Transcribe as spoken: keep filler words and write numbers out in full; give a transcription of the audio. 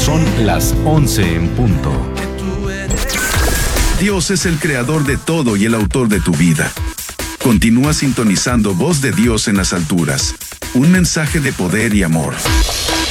Son las once en punto. Dios es el creador de todo y el autor de tu vida. Continúa sintonizando Voz de Dios en las alturas. Un mensaje de poder y amor.